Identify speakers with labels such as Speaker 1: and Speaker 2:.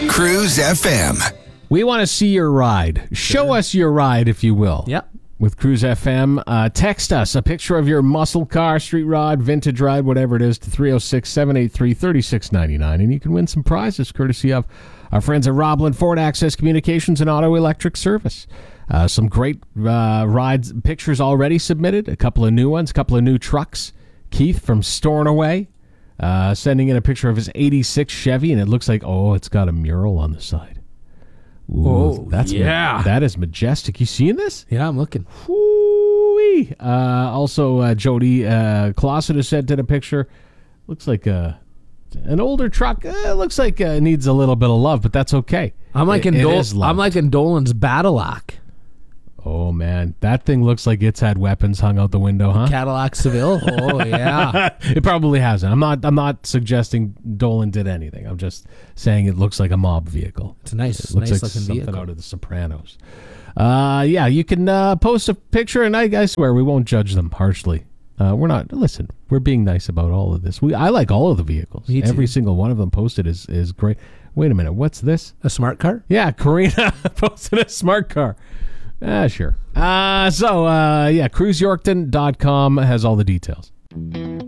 Speaker 1: Cruise FM.
Speaker 2: We want to see your ride. Show us your ride, if you will.
Speaker 3: Yep.
Speaker 2: With Cruise FM. Text us a picture of your muscle car, street rod, vintage ride, whatever it is, to 306-783-3699. And you can win some prizes courtesy of our friends at Roblin Ford Access Communications and Auto Electric Service. Some great rides, pictures already submitted. A couple of new ones, a couple of new trucks. Keith from Stornoway sending in a picture of his 86 Chevy, and it looks like, it's got a mural on the side. Ooh, that is majestic. You seeing this?
Speaker 3: Yeah, I'm looking.
Speaker 2: Woo-wee. Also, Jody Clausen has sent in a picture. Looks like an older truck. Looks like needs a little bit of love, but that's okay.
Speaker 3: I'm like in Dolan's Battle-Ac.
Speaker 2: Oh, man. That thing looks like it's had weapons hung out the window, huh?
Speaker 3: Cadillac Seville. Oh, yeah.
Speaker 2: It probably hasn't. I'm not suggesting Dolan did anything. I'm just saying it looks like a mob vehicle.
Speaker 3: It's a nice
Speaker 2: It looks like
Speaker 3: looking
Speaker 2: something
Speaker 3: vehicle.
Speaker 2: out of The Sopranos. Yeah, you can post a picture, and I swear we won't judge them harshly. We're not. Listen, we're being nice about all of this. I like all of the vehicles.
Speaker 3: Me too.
Speaker 2: Every single one of them posted is great. Wait a minute. What's this?
Speaker 3: A smart car?
Speaker 2: Yeah, Karina posted a smart car. Sure. CruiseYorkton.com has all the details.